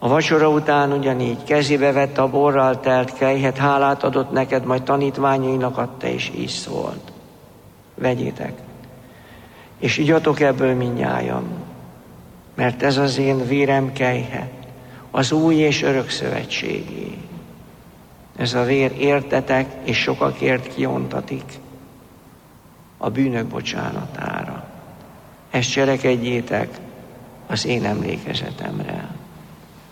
A vacsora után ugyanígy kezébe vette a borral telt kelyhet, hálát adott neked, majd tanítványainak adta, és így szólt: vegyétek, és igyatok ebből mindnyájan, mert ez az én vérem kelyhe, az új és örök szövetségé. Ez a vér értetek és sokakért kiontatik a bűnök bocsánatára. Ezt cselekedjétek az én emlékezetemre.